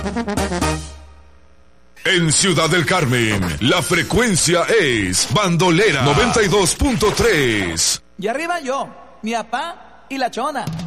En Ciudad del Carmen, la frecuencia es Bandolera 92.3. Y arriba yo, mi papá y la chona.